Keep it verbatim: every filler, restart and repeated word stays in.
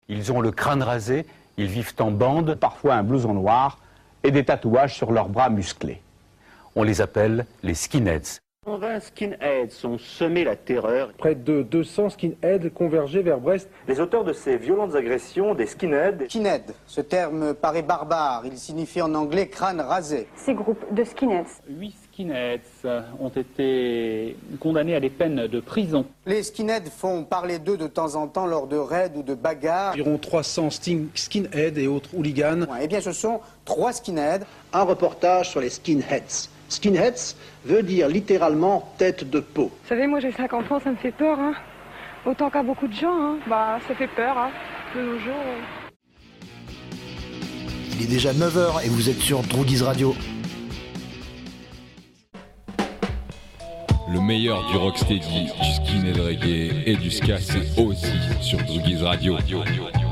Ils ont le crâne rasé, ils vivent en bande, parfois un blouson noir et des tatouages sur leurs bras musclés. On les appelle les skinheads. vingt skinheads ont semé la terreur. Près de deux cents skinheads convergeaient vers Brest. Les auteurs de ces violentes agressions, des skinheads. Skinhead, ce terme paraît barbare. Il signifie en anglais crâne rasé. Ces groupes de skinheads. Huit skinheads ont été condamnés à des peines de prison. Les skinheads font parler d'eux de temps en temps lors de raids ou de bagarres. Environ trois cents skinheads et autres hooligans. Eh bien, ce sont trois skinheads. Un reportage sur les skinheads. Skinheads veut dire littéralement tête de peau. Vous savez, moi j'ai cinquante ans, ça me fait peur, hein. Autant qu'à beaucoup de gens, hein. Bah, ça fait peur, hein, de nos jours. Il est déjà neuf heures et vous êtes sur Droogies Radio. Le meilleur du rocksteady, du skinhead reggae et du ska, c'est aussi sur Droogies Radio.